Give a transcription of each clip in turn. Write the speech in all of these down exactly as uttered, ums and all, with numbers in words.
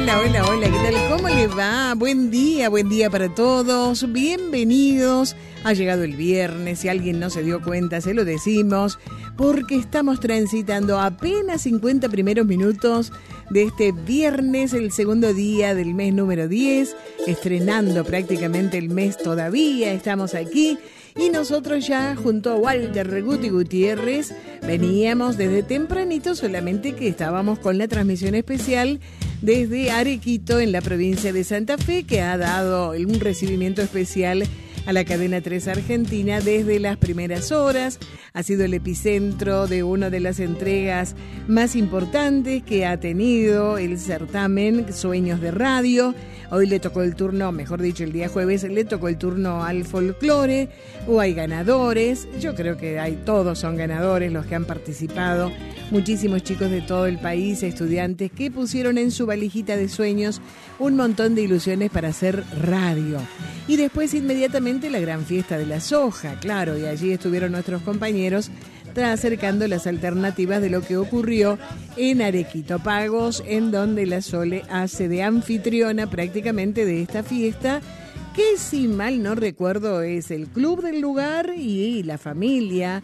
Hola, hola, hola, ¿qué tal? ¿Cómo le va? Buen día, buen día para todos. Bienvenidos. Ha llegado el viernes, si alguien no se dio cuenta, se lo decimos, porque estamos transitando apenas cincuenta primeros minutos de este viernes, el segundo día del mes número diez, estrenando prácticamente el mes todavía, estamos aquí. Y nosotros ya, junto a Walter Guti Gutiérrez, veníamos desde tempranito, solamente que estábamos con la transmisión especial desde Arequito, en la provincia de Santa Fe, que ha dado un recibimiento especial a la cadena tres Argentina desde las primeras horas. Ha sido el epicentro de una de las entregas más importantes que ha tenido el certamen Sueños de Radio. Hoy le tocó el turno, mejor dicho, el día jueves le tocó el turno al folclore, o hay ganadores. Yo creo que hay, todos son ganadores los que han participado. Muchísimos chicos de todo el país, estudiantes que pusieron en su valijita de sueños un montón de ilusiones para hacer radio. Y después inmediatamente la gran fiesta de la soja, claro, y allí estuvieron nuestros compañeros acercando las alternativas de lo que ocurrió en Arequito Pagos, en donde la Sole hace de anfitriona prácticamente de esta fiesta, que si mal no recuerdo es el club del lugar y la familia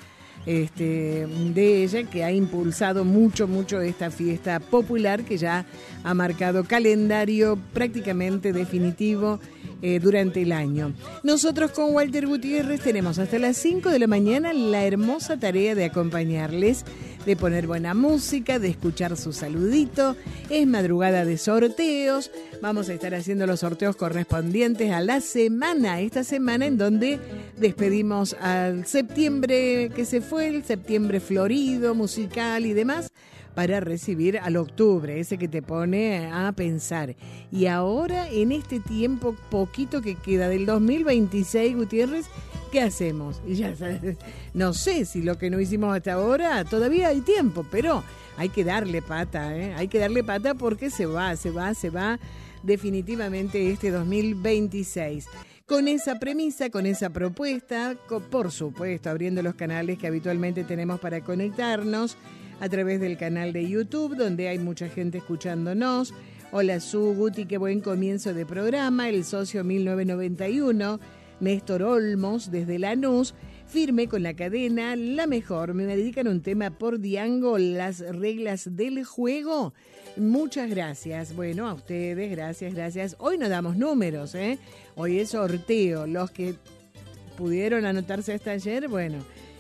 este, de ella, que ha impulsado mucho, mucho esta fiesta popular que ya ha marcado calendario prácticamente definitivo Eh, durante el año. Nosotros con Walter Gutiérrez tenemos hasta las cinco de la mañana la hermosa tarea de acompañarles, de poner buena música, de escuchar su saludito. Es madrugada de sorteos. Vamos a estar haciendo los sorteos correspondientes a la semana, esta semana en donde despedimos al septiembre que se fue, el septiembre florido, musical y demás, para recibir al octubre, ese que te pone a pensar. Y ahora, en este tiempo poquito que queda del dos mil veintiséis, Gutiérrez, ¿qué hacemos? Y ya sabes, no sé si lo que no hicimos hasta ahora, todavía hay tiempo, pero hay que darle pata, ¿eh? Hay que darle pata porque se va, se va, se va definitivamente este dos mil veintiséis. Con esa premisa, con esa propuesta, con, por supuesto, abriendo los canales que habitualmente tenemos para conectarnos, a través del canal de YouTube, donde hay mucha gente escuchándonos. Hola Su, Guti, qué buen comienzo de programa. El socio mil novecientos noventa y uno, Néstor Olmos, desde Lanús, firme con la cadena La Mejor. Me dedican un tema por Diango, las reglas del juego. Muchas gracias. Bueno, a ustedes, gracias, gracias. Hoy no damos números, ¿eh? Hoy es sorteo. Los que pudieron anotarse hasta ayer, bueno.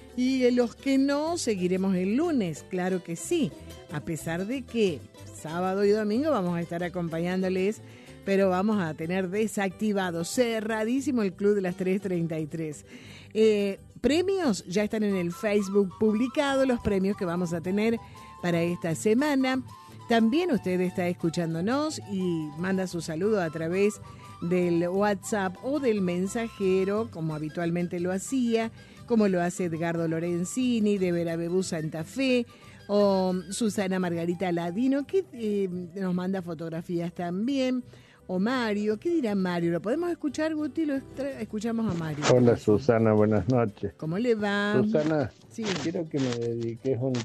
Y los que no, seguiremos el lunes, claro que sí, a pesar de que sábado y domingo vamos a estar acompañándoles, pero vamos a tener desactivado, cerradísimo el Club de las tres treinta y tres. Eh, premios ya están en el Facebook publicados, los premios que vamos a tener para esta semana. También usted está escuchándonos y manda su saludo a través del WhatsApp o del mensajero, como habitualmente lo hacía, como lo hace Edgardo Lorenzini de Verabebú Santa Fe, o Susana Margarita Ladino, que eh, nos manda fotografías también, o Mario. ¿Qué dirá Mario? ¿Lo podemos escuchar, Guti? Lo extra... escuchamos a Mario. Hola Susana, buenas noches. ¿Cómo le va? Susana, sí. Quiero que me dediques un,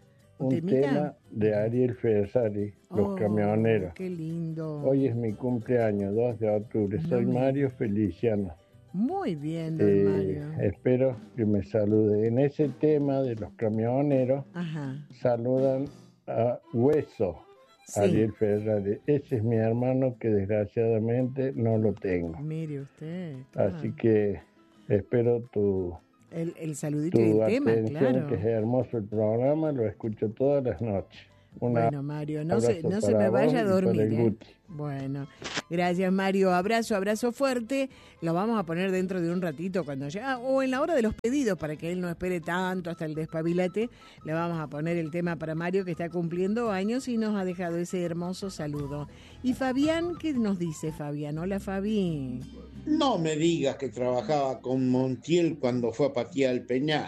un tema de Ariel Ferrari, Los oh, Camioneros. Qué lindo. Hoy es mi cumpleaños, dos de octubre. No Soy me... Mario Feliciano. Muy bien, don eh, Mario. Espero que me salude. En ese tema de los camioneros, Ajá. saludan a Hueso, sí. Ariel Ferrari. Ese es mi hermano que desgraciadamente no lo tengo. Mire usted. Claro. Así que espero tu, el, el saludito tu y el atención, tema, claro. Que es hermoso el programa, lo escucho todas las noches. Una bueno, Mario, no se, no se me vaya a dormir. ¿eh? Bueno, gracias, Mario. Abrazo, abrazo fuerte. Lo vamos a poner dentro de un ratito cuando ya, o en la hora de los pedidos, para que él no espere tanto hasta el despabilate. Le vamos a poner el tema para Mario, que está cumpliendo años y nos ha dejado ese hermoso saludo. Y Fabián, ¿qué nos dice Fabián? Hola, Fabi. No me digas que trabajaba con Montiel cuando fue a patear el Peñal.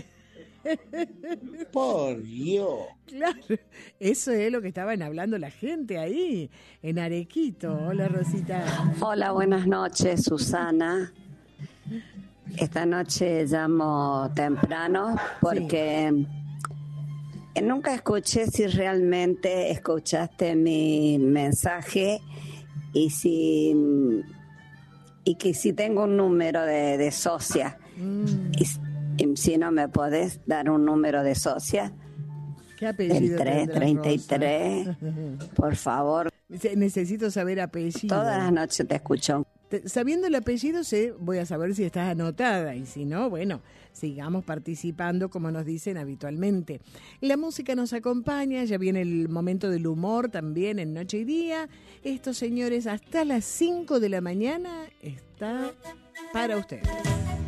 Por Dios. Claro, eso es lo que estaban hablando la gente ahí en Arequito. Hola, Rosita. Hola, buenas noches, Susana. Esta noche llamo temprano porque sí. Nunca escuché si realmente escuchaste mi mensaje y si y que si tengo un número de, de socia. Mm. Y, y si no me podés dar un número de socia. ¿Qué apellido? El tres treinta y tres, por favor. Necesito saber apellido. Todas las noches te escucho. Sabiendo el apellido, sé, voy a saber si estás anotada y si no, bueno, sigamos participando como nos dicen habitualmente. La música nos acompaña, ya viene el momento del humor también en Noche y Día. Estos señores hasta las cinco de la mañana está para ustedes.